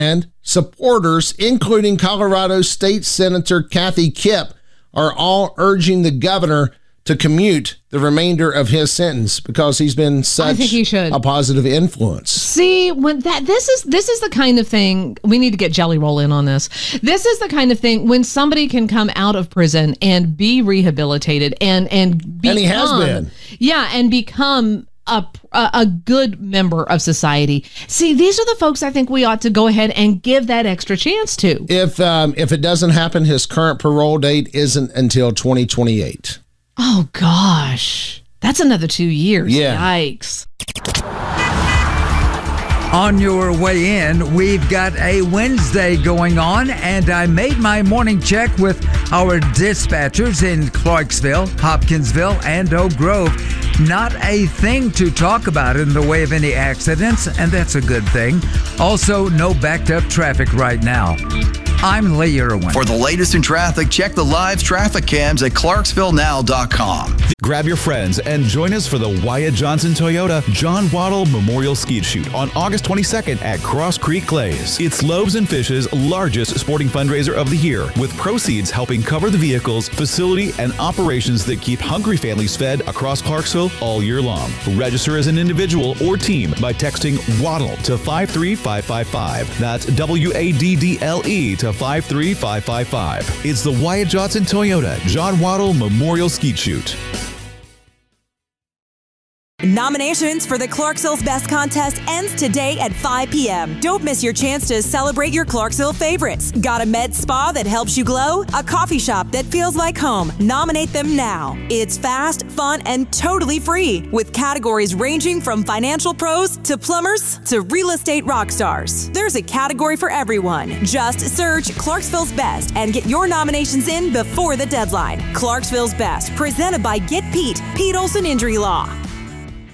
And supporters, including Colorado State Senator Kathy Kipp, are all urging the governor to commute the remainder of his sentence because he's been such a positive influence. See, when this is the kind of thing we need to get Jelly Roll in on this. This is the kind of thing when somebody can come out of prison and be rehabilitated and he has been. Yeah, and become a good member of society. See, these are the folks I think we ought to go ahead and give that extra chance to. If it doesn't happen, his current parole date isn't until 2028. Oh, gosh. That's another 2 years. Yeah. Yikes. On your way in, we've got a Wednesday going on, and I made my morning check with our dispatchers in Clarksville, Hopkinsville, and Oak Grove. Not a thing to talk about in the way of any accidents, and that's a good thing. Also, no backed up traffic right now. I'm Lee Irwin. For the latest in traffic, check the live traffic cams at ClarksvilleNow.com. Grab your friends and join us for the Wyatt Johnson Toyota John Waddle Memorial Skeet Shoot on August 22nd at Cross Creek Glaze. It's Loaves and Fish's largest sporting fundraiser of the year, with proceeds helping cover the vehicles, facility, and operations that keep hungry families fed across Clarksville all year long. Register as an individual or team by texting WADDLE to 53555. That's WADDLE to 53555. It's the Wyatt Johnson Toyota John Waddle Memorial Skeet Shoot. Nominations for the Clarksville's Best contest ends today at 5 p.m. Don't miss your chance to celebrate your Clarksville favorites. Got a med spa that helps you glow? A coffee shop that feels like home? Nominate them now. It's fast, fun, and totally free, with categories ranging from financial pros to plumbers to real estate rock stars. There's a category for everyone. Just search Clarksville's Best and get your nominations in before the deadline. Clarksville's Best, presented by Get Pete Olson Injury Law.